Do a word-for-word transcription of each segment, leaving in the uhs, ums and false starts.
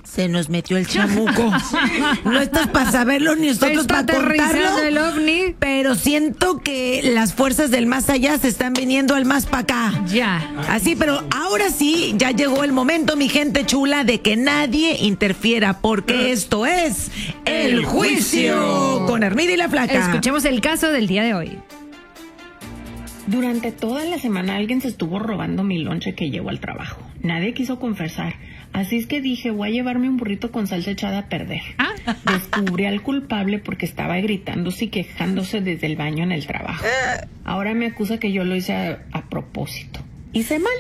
Se nos metió el chamuco. No estás para saberlo ni nosotros para contarlo. El ovni. Pero siento que las fuerzas del más allá se están viniendo al más para acá. Ya. Así, pero ahora sí, ya llegó el momento, mi gente chula, de que nadie interfiera, porque esto es El Juicio con Armida y la Flaca. Escuchemos el caso del día de hoy. Durante toda la semana alguien se estuvo robando mi lonche que llevo al trabajo. Nadie quiso confesar. Así es que dije, voy a llevarme un burrito con salsa echada a perder. ¿Ah? Descubrí al culpable porque estaba gritándose y quejándose desde el baño en el trabajo. Ahora me acusa que yo lo hice a, a propósito. Hice mal.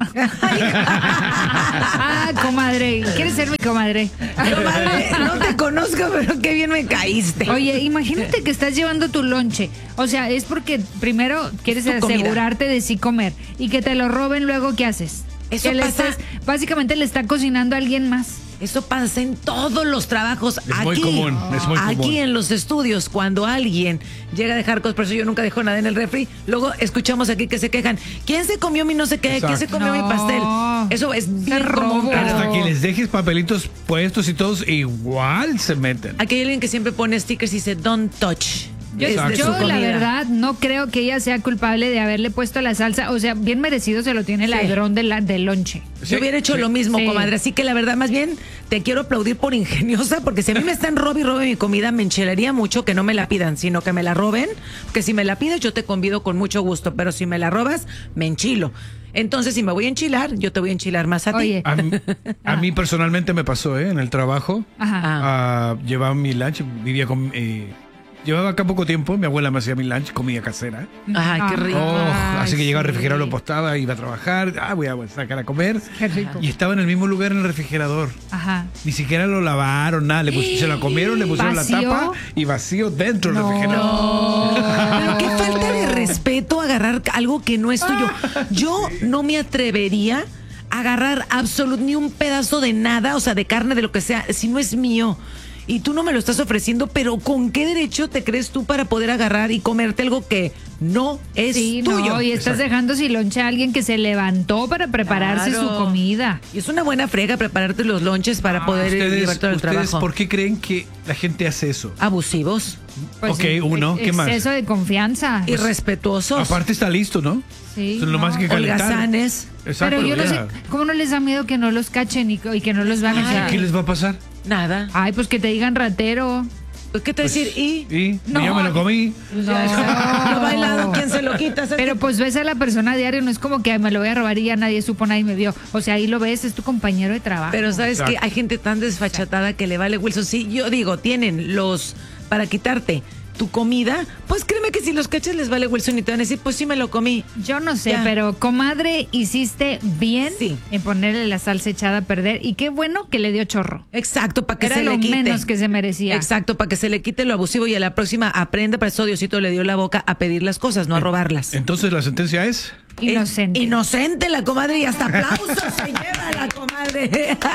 Ah, comadre. ¿Quieres ser mi comadre? Comadre, no te conozco, pero qué bien me caíste. Oye, imagínate que estás llevando tu lonche. O sea, es porque primero quieres asegurarte de sí comer y que te lo roben luego, ¿qué haces? Eso que le pasa. estás- básicamente le está cocinando a alguien más. Eso pasa en todos los trabajos. Es aquí, muy común, es muy aquí común. en los estudios, cuando alguien llega a dejar cosas, por eso yo nunca dejo nada en el refri, luego escuchamos aquí que se quejan. ¿Quién se comió mi no sé qué? ¿Quién se Exacto. comió No. mi pastel? Eso es bien robo. común. pero- Hasta que les dejes papelitos puestos y todos igual se meten. Aquí hay alguien que siempre pone stickers y dice don't touch. Yo, Es de yo, su la comida. verdad, no creo que ella sea culpable de haberle puesto la salsa. O sea, bien merecido se lo tiene el Sí. ladrón de la, del lonche. Yo hubiera hecho lo mismo, Sí. comadre. Así que la verdad, más bien, te quiero aplaudir por ingeniosa, porque si a mí me están robe y robe mi comida, me enchilaría mucho que no me la pidan, sino que me la roben. Porque si me la pides, yo te convido con mucho gusto, pero si me la robas, me enchilo. Entonces, si me voy a enchilar, yo te voy a enchilar más a Oye. ti. A mí, a mí personalmente me pasó, ¿eh? En el trabajo. Ajá. Ah, llevaba mi lunch, vivía con... eh, llevaba acá poco tiempo, mi abuela me hacía mi lunch, comida casera. Ay, qué rico. Oh, así que Ay, llegaba al sí. refrigerador, lo postaba, iba a trabajar, ah, voy a sacar a comer. Qué rico. Y estaba en el mismo lugar en el refrigerador. Ajá. Ni siquiera lo lavaron, nada. Le pus- se la comieron, le pusieron ¿Vacío? la tapa y vacío dentro del No. refrigerador. Pero qué falta de respeto agarrar algo que no es tuyo. Yo no me atrevería a agarrar absolutamente ni un pedazo de nada, o sea, de carne, de lo que sea, si no es mío. Y tú no me lo estás ofreciendo, pero ¿con qué derecho te crees tú para poder agarrar y comerte algo que no es Sí, tuyo? no, y estás dejando sin lonche a alguien que se levantó para prepararse Claro. su comida. Y es una buena frega prepararte los lonches para poder ¿Ustedes, llevarte al ustedes trabajo. por qué creen que la gente hace eso? Abusivos, Pues, Ok, uno, ¿qué más? Exceso de confianza. irrespetuosos, Aparte está listo, ¿no? Sí, Eso es lo no. más que calentar. holgazanes. Exacto. Pero yo no sé, ya. ¿cómo no les da miedo que no los cachen y, y que no los van a ¿Y echar? ¿Qué les va a pasar? Nada. Ay, pues que te digan ratero. Pues, ¿qué te Pues, decir? Y Y No. yo me lo comí. no bailado, ¿quién se lo quita? Pero pues ves a la persona a diario, no es como que "Ay, me lo voy a robar y ya nadie supo, nadie me vio". O sea, ahí lo ves, es tu compañero de trabajo. Pero sabes Exacto. que hay gente tan desfachatada que le vale Wilson. Sí, yo digo, tienen los para quitarte tu comida, pues créeme que si los cachas les vale Wilson y te van a decir, pues sí me lo comí. Yo no sé, Ya. pero comadre, hiciste bien Sí. en ponerle la salsa echada a perder y qué bueno que le dio chorro. Exacto, para que Era se lo le quite. menos que se merecía. Exacto, para que se le quite lo abusivo y a la próxima aprenda, para eso Diosito le dio la boca a pedir las cosas, no a robarlas. Entonces la sentencia es... Inocente. Eh, inocente la comadre y hasta aplausos se lleva la comadre.